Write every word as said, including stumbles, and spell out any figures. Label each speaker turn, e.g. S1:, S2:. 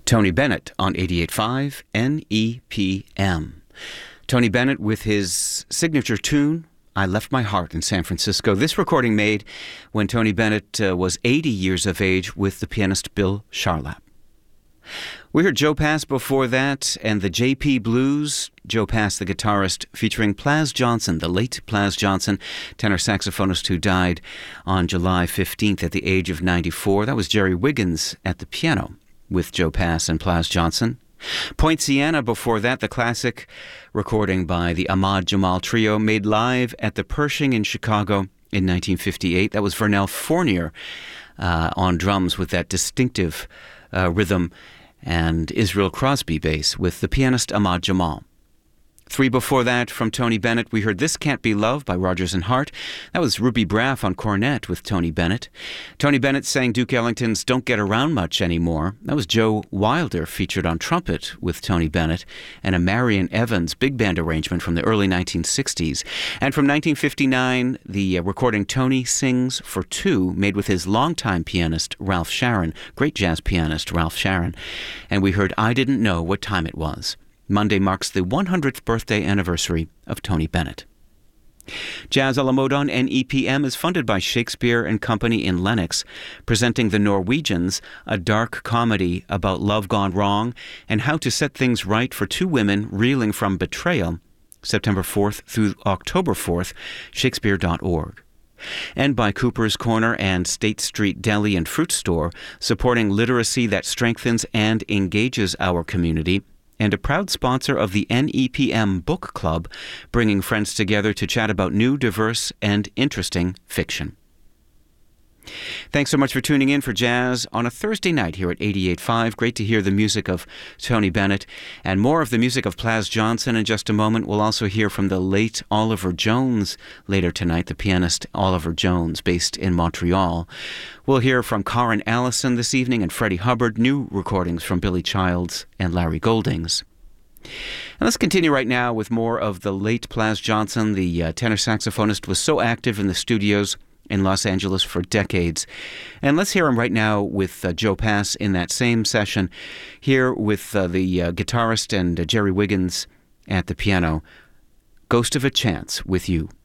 S1: Tony Bennett on eighty-eight point five N E P M. Tony Bennett with his signature tune, I Left My Heart in San Francisco. This recording made when Tony Bennett uh, was eighty years of age with the pianist Bill Charlap. We heard Joe Pass before that and the J P Blues. Joe Pass, the guitarist, featuring Plas Johnson, the late Plas Johnson, tenor saxophonist who died on July fifteenth at the age of ninety-four. That was Jerry Wiggins at the piano with Joe Pass and Plas Johnson. Poinciana before that, the classic recording by the Ahmad Jamal Trio, made live at the Pershing in Chicago in nineteen fifty-eight. That was Vernell Fournier uh, on drums with that distinctive uh, rhythm, and Israel Crosby bass with the pianist Ahmad Jamal. Three before that, from Tony Bennett, we heard This Can't Be Love by Rodgers and Hart. That was Ruby Braff on cornet with Tony Bennett. Tony Bennett sang Duke Ellington's Don't Get Around Much Anymore. That was Joe Wilder featured on trumpet with Tony Bennett, and a Marion Evans big band arrangement from the early nineteen sixties. And from nineteen fifty-nine, the uh, recording Tony Sings for Two, made with his longtime pianist Ralph Sharon, great jazz pianist Ralph Sharon. And we heard I Didn't Know What Time It Was. Monday marks the one hundredth birthday anniversary of Tony Bennett. Jazz a la mode on N E P M is funded by Shakespeare and Company in Lenox, presenting The Norwegians, a dark comedy about love gone wrong and how to set things right for two women reeling from betrayal, September fourth through October fourth, shakespeare dot org. And by Cooper's Corner and State Street Deli and Fruit Store, supporting literacy that strengthens and engages our community, and a proud sponsor of the N E P M Book Club, bringing friends together to chat about new, diverse, and interesting fiction. Thanks so much for tuning in for Jazz on a Thursday night here at eighty-eight point five. Great to hear the music of Tony Bennett and more of the music of Plas Johnson in just a moment. We'll also hear from the late Oliver Jones later tonight, the pianist Oliver Jones, based in Montreal. We'll hear from Karen Allison this evening and Freddie Hubbard, new recordings from Billy Childs and Larry Goldings. And let's continue right now with more of the late Plas Johnson. The uh, tenor saxophonist was so active in the studios in Los Angeles for decades. And let's hear him right now with uh, Joe Pass in that same session, here with uh, the uh, guitarist and uh, Jerry Wiggins at the piano. Ghost of a Chance with You.